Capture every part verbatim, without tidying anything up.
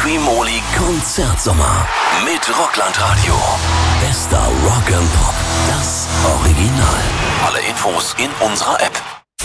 Quimoli Konzertsommer mit Rockland-Radio. Bester Rock and Pop, das Original. Alle Infos in unserer App.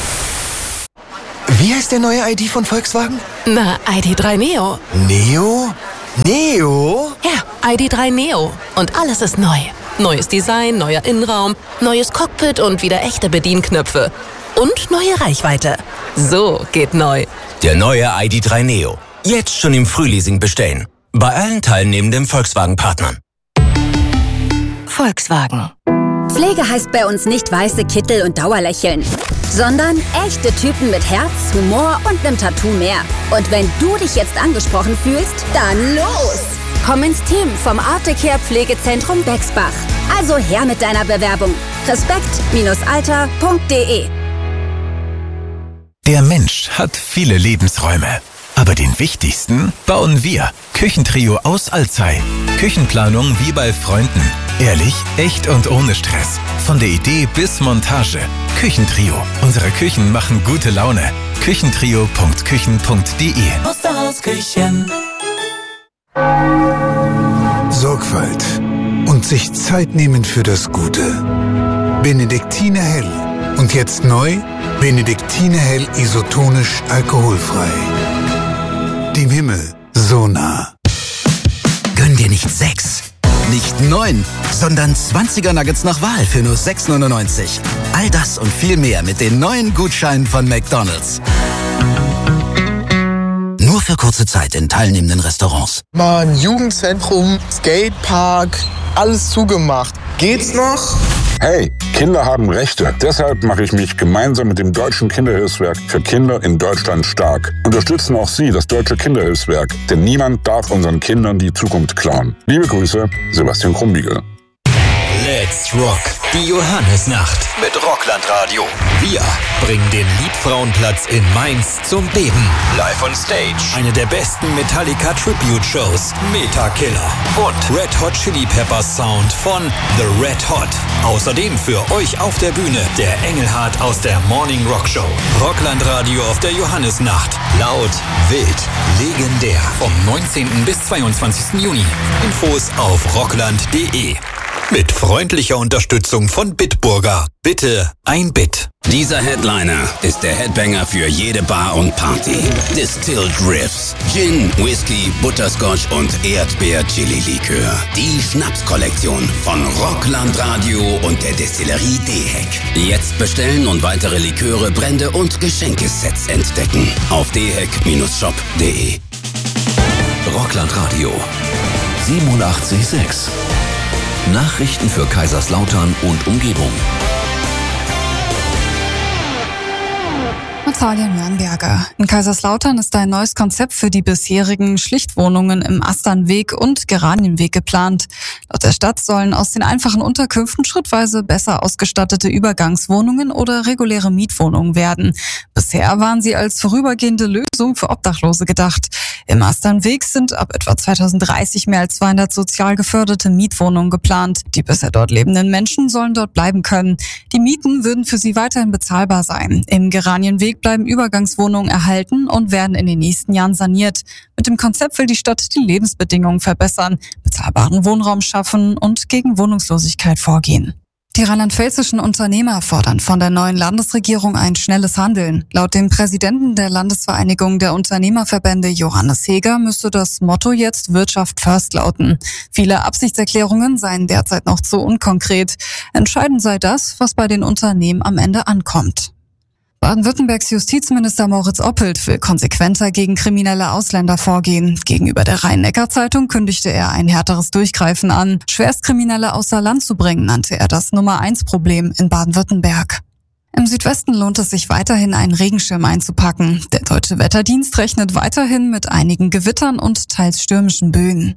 Wie heißt der neue I D von Volkswagen? Na, I D drei Neo. Neo? Neo? Ja, I D drei Neo. Und alles ist neu. Neues Design, neuer Innenraum, neues Cockpit und wieder echte Bedienknöpfe. Und neue Reichweite. So geht neu. Der neue I D drei Neo. Jetzt schon im Frühleasing bestellen. Bei allen teilnehmenden Volkswagen-Partnern. Volkswagen. Pflege heißt bei uns nicht weiße Kittel und Dauerlächeln, sondern echte Typen mit Herz, Humor und nem Tattoo mehr. Und wenn du dich jetzt angesprochen fühlst, dann los! Komm ins Team vom Artecare Pflegezentrum Bexbach. Also her mit deiner Bewerbung. respekt Alter punkt de. Der Mensch hat viele Lebensräume. Aber den wichtigsten bauen wir. Küchentrio aus Alzey. Küchenplanung wie bei Freunden. Ehrlich, echt und ohne Stress. Von der Idee bis Montage. Küchentrio. Unsere Küchen machen gute Laune. Küchentrio punkt küchen punkt de. Küchen. Sorgfalt und sich Zeit nehmen für das Gute. Benediktiner Hell. Und jetzt neu, Benediktiner Hell isotonisch alkoholfrei. Dem Himmel so nah. Gönn dir nicht sechs, nicht neun, sondern zwanziger Nuggets nach Wahl für nur sechs neunundneunzig. All das und viel mehr mit den neuen Gutscheinen von McDonald's. Nur für kurze Zeit in teilnehmenden Restaurants. Mann, Jugendzentrum, Skatepark, alles zugemacht. Geht's noch? Hey, Kinder haben Rechte. Deshalb mache ich mich gemeinsam mit dem Deutschen Kinderhilfswerk für Kinder in Deutschland stark. Unterstützen auch Sie das Deutsche Kinderhilfswerk, denn niemand darf unseren Kindern die Zukunft klauen. Liebe Grüße, Sebastian Krumbiegel. Let's Rock, die Johannesnacht mit Rockland-Radio. Wir bringen den Liebfrauenplatz in Mainz zum Beben. Live on Stage. Eine der besten Metallica-Tribute-Shows. Metakiller. Und Red Hot Chili Peppers Sound von The Red Hot. Außerdem für euch auf der Bühne der Engelhardt aus der Morning Rock Show. Rockland-Radio auf der Johannesnacht. Laut, wild, legendär. Vom neunzehnten bis zweiundzwanzigsten Juni. Infos auf rockland punkt de. Mit freundlicher Unterstützung von Bitburger. Bitte ein Bit. Dieser Headliner ist der Headbanger für jede Bar und Party. Distilled Riffs, Gin, Whisky, Butterscotch und Erdbeer-Chili-Likör. Die Schnapskollektion von Rockland Radio und der Destillerie Deheck. Jetzt bestellen und weitere Liköre, Brände und Geschenkesets entdecken. Auf deheck Shop punkt de. Rockland Radio siebenundachtzig Komma sechs. Nachrichten für Kaiserslautern und Umgebung. Natalia Nürnberger. In Kaiserslautern ist ein neues Konzept für die bisherigen Schlichtwohnungen im Asternweg und Geranienweg geplant. Laut der Stadt sollen aus den einfachen Unterkünften schrittweise besser ausgestattete Übergangswohnungen oder reguläre Mietwohnungen werden. Bisher waren sie als vorübergehende Lösung für Obdachlose gedacht. Im Asternweg sind ab etwa zweitausenddreißig mehr als zweihundert sozial geförderte Mietwohnungen geplant. Die bisher dort lebenden Menschen sollen dort bleiben können. Die Mieten würden für sie weiterhin bezahlbar sein. Im Geranienweg bleiben Übergangswohnungen erhalten und werden in den nächsten Jahren saniert. Mit dem Konzept will die Stadt die Lebensbedingungen verbessern, bezahlbaren Wohnraum schaffen und gegen Wohnungslosigkeit vorgehen. Die rheinland-pfälzischen Unternehmer fordern von der neuen Landesregierung ein schnelles Handeln. Laut dem Präsidenten der Landesvereinigung der Unternehmerverbände Johannes Heger müsste das Motto jetzt Wirtschaft first lauten. Viele Absichtserklärungen seien derzeit noch zu unkonkret. Entscheidend sei das, was bei den Unternehmen am Ende ankommt. Baden-Württembergs Justizminister Moritz Oppelt will konsequenter gegen kriminelle Ausländer vorgehen. Gegenüber der Rhein-Neckar-Zeitung kündigte er ein härteres Durchgreifen an. Schwerstkriminelle außer Land zu bringen, nannte er das Nummer eins Problem in Baden-Württemberg. Im Südwesten lohnt es sich weiterhin, einen Regenschirm einzupacken. Der Deutsche Wetterdienst rechnet weiterhin mit einigen Gewittern und teils stürmischen Böen.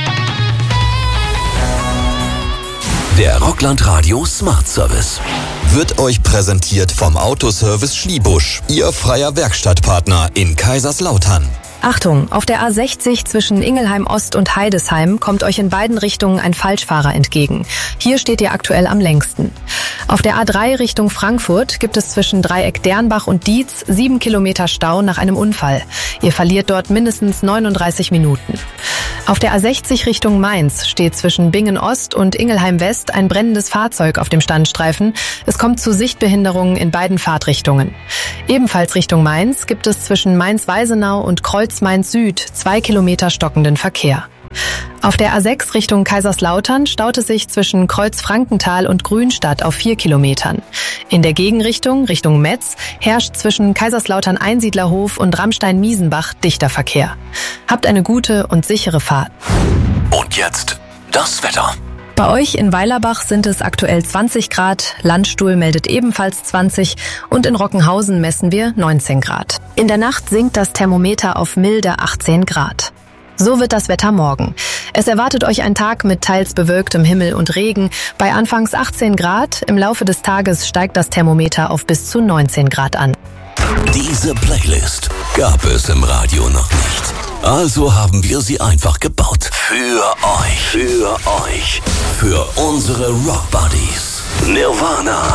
Der Rockland Radio Smart Service wird euch präsentiert vom Autoservice Schliebusch, Ihr freier Werkstattpartner in Kaiserslautern. Achtung, auf der A sechzig zwischen Ingelheim Ost und Heidesheim kommt euch in beiden Richtungen ein Falschfahrer entgegen. Hier steht ihr aktuell am längsten. Auf der A drei Richtung Frankfurt gibt es zwischen Dreieck Dernbach und Dietz sieben Kilometer Stau nach einem Unfall. Ihr verliert dort mindestens neununddreißig Minuten. Auf der A sechzig Richtung Mainz steht zwischen Bingen Ost und Ingelheim West ein brennendes Fahrzeug auf dem Standstreifen. Es kommt zu Sichtbehinderungen in beiden Fahrtrichtungen. Ebenfalls Richtung Mainz gibt es zwischen Mainz-Weisenau und Kreuz-Mainz Süd zwei Kilometer stockenden Verkehr. Auf der A sechs Richtung Kaiserslautern staut es sich zwischen Kreuz-Frankenthal und Grünstadt auf vier Kilometern. In der Gegenrichtung, Richtung Metz, herrscht zwischen Kaiserslautern-Einsiedlerhof und Ramstein-Miesenbach dichter Verkehr. Habt eine gute und sichere Fahrt. Und jetzt das Wetter. Bei euch in Weilerbach sind es aktuell zwanzig Grad, Landstuhl meldet ebenfalls zwanzig und in Rockenhausen messen wir neunzehn Grad. In der Nacht sinkt das Thermometer auf milde achtzehn Grad. So wird das Wetter morgen. Es erwartet euch ein Tag mit teils bewölktem Himmel und Regen. Bei anfangs achtzehn Grad, im Laufe des Tages steigt das Thermometer auf bis zu neunzehn Grad an. Diese Playlist gab es im Radio noch nicht. Also haben wir sie einfach gebaut. Für euch. Für euch. Für unsere Rock Buddies. Nirvana.